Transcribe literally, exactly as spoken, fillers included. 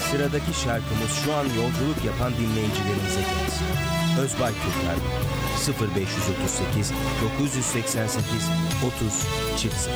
Sıradaki şarkımız şu an yolculuk yapan dinleyicilerimize gelsin. Özbay Kürtar sıfır beş otuz sekiz dokuz seksen sekiz otuz çift sıfır.